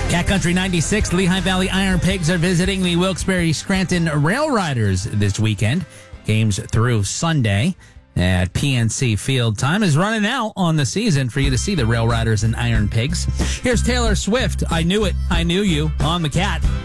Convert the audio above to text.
Cat Country 96, Lehigh Valley Iron Pigs are visiting the Wilkes-Barre Scranton Rail Riders this weekend. Games through Sunday at PNC Field. Time is running out on the season for you to see the Rail Riders and Iron Pigs. Here's Taylor Swift, I Knew It, I Knew You on the Cat.